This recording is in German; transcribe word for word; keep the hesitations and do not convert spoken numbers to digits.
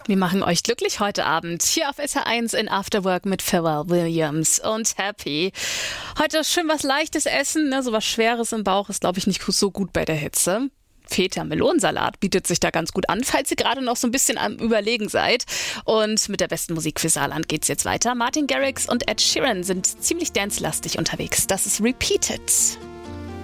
Wir machen euch glücklich heute Abend hier auf S R eins in Afterwork mit Pharrell Williams und Happy. Heute schön was Leichtes essen, ne? So was Schweres im Bauch ist, glaube ich, nicht so gut bei der Hitze. Feta-Melonsalat bietet sich da ganz gut an, falls ihr gerade noch so ein bisschen am Überlegen seid. Und mit der besten Musik für Saarland geht's jetzt weiter. Martin Garrix und Ed Sheeran sind ziemlich dance-lastig unterwegs. Das ist Repeated.